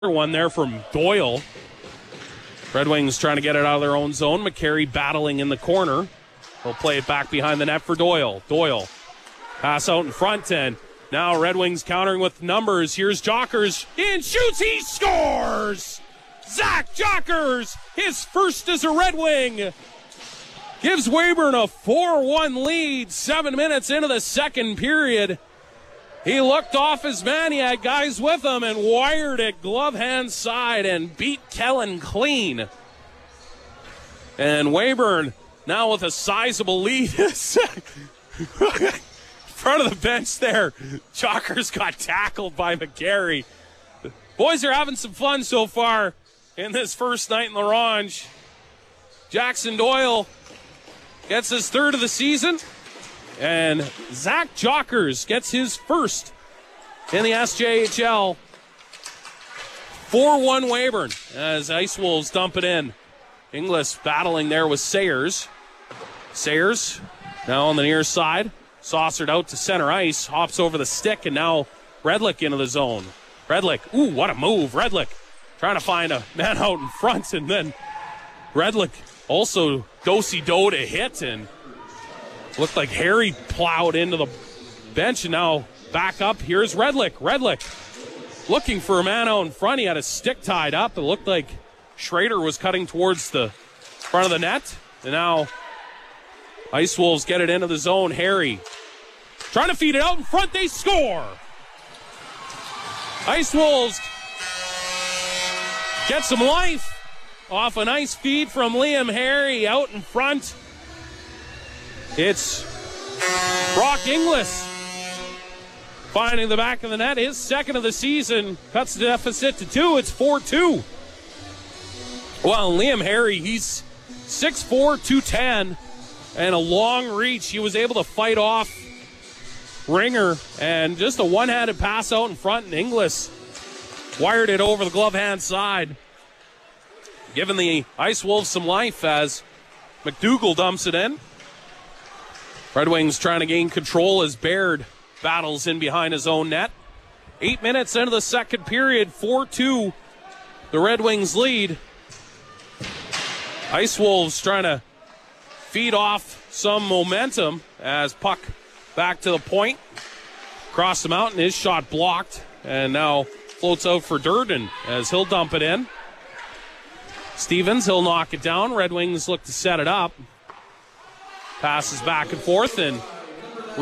One there from Doyle. Red Wings trying to get it out of their own zone. McCary battling in the corner. They'll play it back behind the net for Doyle. Doyle pass out in front, and now Red Wings countering with numbers. Here's Jockers. In shoots, he scores! Zach Jockers, his first as a Red Wing, gives Weyburn a 4-1 lead 7 minutes into the second period. He looked off his man. He had guys with him and wired it glove hand side and beat Kellen clean. And Weyburn now with a sizable lead. In front of the bench there, Jockers got tackled by McCary. Boys are having some fun so far in this first night in the Ronge. Jackson Doyle gets his third of the season. And Zach Jockers gets his first in the SJHL. 4-1 Weyburn as Ice Wolves dump it in. Inglis battling there with Sayers. Sayers now on the near side. Saucered out to center ice. Hops over the stick, and now Redlick into the zone. Redlick, ooh, what a move. Redlick trying to find a man out in front, and then Redlick also do-si-do to hit, and looked like Harry plowed into the bench, and now back up. Here's Redlick. Redlick looking for a man out in front. He had a stick tied up. It looked like Schrader was cutting towards the front of the net. And now Ice Wolves get it into the zone. Harry trying to feed it out in front. They score. Ice Wolves get some life off a nice feed from Liam Harry out in front. It's Brock Inglis finding the back of the net. His second of the season cuts the deficit to 2. It's 4-2. Well, Liam Harry, he's 6'4", 210, and a long reach. He was able to fight off Ringer, and just a one-handed pass out in front, and Inglis wired it over the glove hand side, giving the Ice Wolves some life as McDougall dumps it in. Red Wings trying to gain control as Baird battles in behind his own net. 8 minutes into the second period, 4-2, the Red Wings lead. Ice Wolves trying to feed off some momentum as puck back to the point. Across the mountain, his shot blocked, and now floats out for Durden as he'll dump it in. Stevens, he'll knock it down. Red Wings look to set it up. Passes back and forth, and